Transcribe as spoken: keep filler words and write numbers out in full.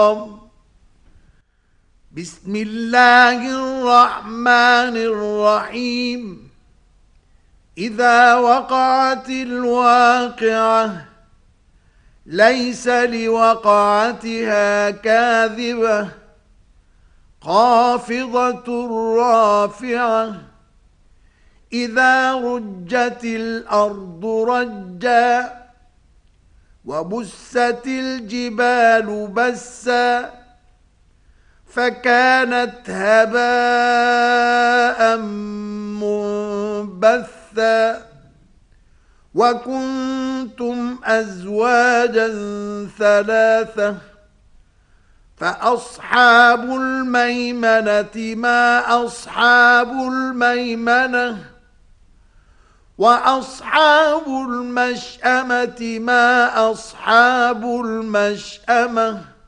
بسم الله الرحمن الرحيم إذا وقعت الواقعة ليس لوقعتها كاذبة خافضة رافعة إذا رجت الأرض رجا وبست الجبال بسا فكانت هباء منبثا وكنتم أزواجا ثلاثة فأصحاب الميمنة ما أصحاب الميمنة وأصحاب المشأمة ما أصحاب المشأمة